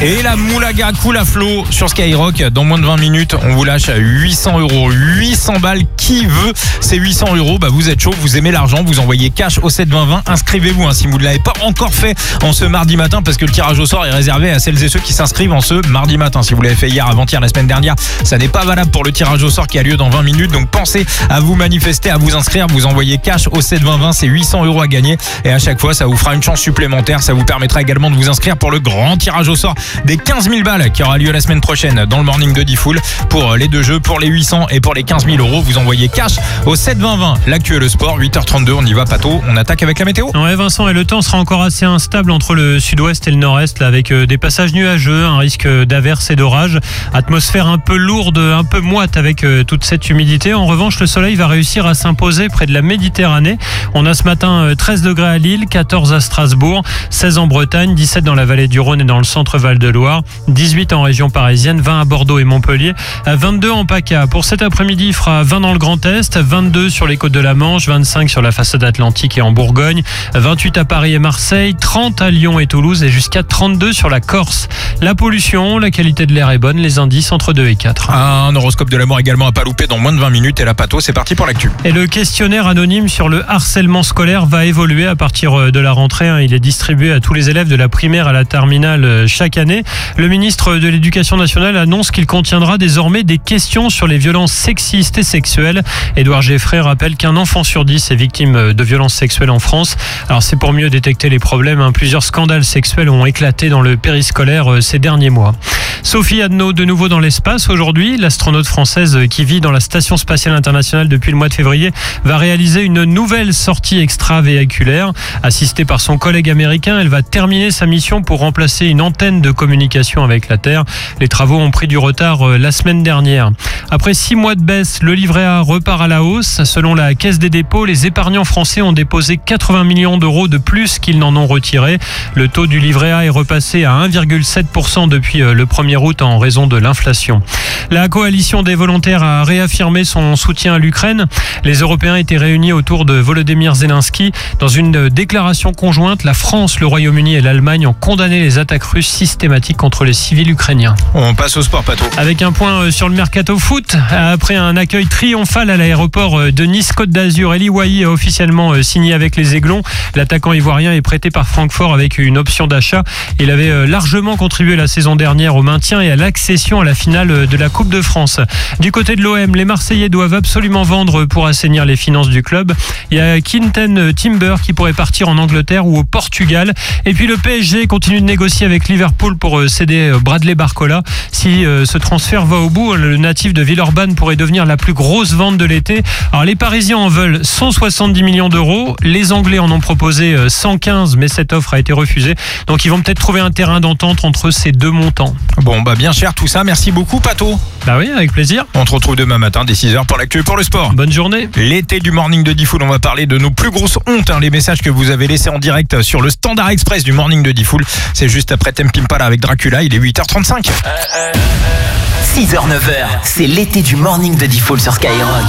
Et la Moulaga coule à flot sur Skyrock. Dans moins de 20 minutes, on vous lâche à 800 €. 800 balles, qui veut ces 800 €? Vous êtes chaud, vous aimez l'argent, vous envoyez cash au 72020. Inscrivez-vous si vous ne l'avez pas encore fait en ce mardi matin, parce que le tirage au sort est réservé à celles et ceux qui s'inscrivent en ce mardi matin. Si vous l'avez fait hier, avant-hier, la semaine dernière, ça n'est pas valable pour le tirage au sort qui a lieu dans 20 minutes. Donc pensez à vous manifester, à vous inscrire. Vous envoyez cash au 72020, c'est 800 € à gagner. Et à chaque fois, ça vous fera une chance supplémentaire. Ça vous permettra également de vous inscrire pour le grand tirage au sort des 15 000 balles qui aura lieu la semaine prochaine dans le morning de Diffoul. Pour les deux jeux, pour les 800 et pour les 15 000 €, vous envoyez cash au 72020. L'actu et le sport, 8h32, on y va, Pato. On attaque avec la météo. Ouais, Vincent, et le temps sera encore assez instable entre le sud-ouest et le nord-est, là, avec des passages nuageux, un risque d'averses et d'orages. Atmosphère un peu lourde, un peu moite avec toute cette humidité. En revanche, le soleil va réussir à s'imposer près de la Méditerranée. On a ce matin 13 degrés à Lille, 14 à Strasbourg, 16 en Bretagne, 17 dans la vallée du Rhône et dans le centre Val-de-Loire, 18 en région parisienne, 20 à Bordeaux et Montpellier, 22 en PACA. Pour cet après-midi, il fera 20 dans le Grand Est, 22 sur les côtes de la Manche, 25 sur la façade atlantique et en Bourgogne, 28 à Paris et Marseille, 30 à Lyon et Toulouse et jusqu'à 32 sur la Corse. La pollution, la qualité de l'air est bonne, les indices entre 2 et 4. Un horoscope de l'amour également à pas louper dans moins de 20 minutes. Et la Pato, c'est parti pour l'actu. Et le questionnaire anonyme sur le harcèlement scolaire va évoluer à partir de la rentrée. Il est distribué à tous les élèves de la primaire à la terminale chaque année. Le ministre de l'Éducation nationale annonce qu'il contiendra désormais des questions sur les violences sexistes et sexuelles. Édouard Geffray rappelle qu'un enfant sur 10 est victime de violences sexuelles en France. Alors c'est pour mieux détecter les problèmes. Plusieurs scandales sexuels ont éclaté dans le périscolaire ces derniers mois. Sophie Adno de nouveau dans l'espace aujourd'hui. L'astronaute française qui vit dans la Station spatiale internationale depuis le mois de février va réaliser une nouvelle sortie extravéhiculaire. Assistée par son collègue américain, elle va terminer sa mission pour remplacer une antenne de communication avec la Terre. Les travaux ont pris du retard la semaine dernière. Après 6 mois de baisse, le livret A repart à la hausse. Selon la Caisse des dépôts, les épargnants français ont déposé 80 millions d'euros de plus qu'ils n'en ont retiré. Le taux du livret A est repassé à 1,7% depuis le 1er août en raison de l'inflation. La coalition des volontaires a réaffirmé son soutien à l'Ukraine. Les Européens étaient réunis autour de Volodymyr Zelensky. Dans une déclaration conjointe, la France, le Royaume-Uni et l'Allemagne ont condamné les attaques russes systématiques contre les civils ukrainiens. On passe au sport, Pato. Avec un point sur le mercato foot. Après un accueil triomphal à l'aéroport de Nice-Côte d'Azur, Eli Wahi a officiellement signé avec les Aiglons. L'attaquant ivoirien est prêté par Francfort avec une option d'achat. Il avait largement contribué la saison dernière au maintien et à l'accession à la finale de la Coupe de France. Du côté de l'OM, les Marseillais doivent absolument vendre pour assainir les finances du club. Il y a Quinten Timber qui pourrait partir en Angleterre ou au Portugal. Et puis le PSG continue de négocier avec Liverpool pour céder Bradley Barcola. Si ce transfert va au bout, le natif de Villeurbanne pourrait devenir la plus grosse vente de l'été. Alors les Parisiens en veulent 170 millions d'euros. Les Anglais en ont proposé 115, mais cette offre a été refusée. Donc ils vont peut-être trouver un terrain d'entente entre ces deux montants. Bon, bien cher tout ça. Merci beaucoup, Pato. Oui, avec plaisir. On te retrouve demain matin dès 6h pour l'actu et pour le sport. Bonne journée. L'été du morning de Diffoul, on va parler de nos plus grosses hontes, les messages que vous avez laissés en direct sur le Standard Express du morning de Diffoul. C'est juste après Tame Impala avec Dracula, il est 8h35. 6h-9h, c'est l'été du morning de Diffoul sur Skyrock.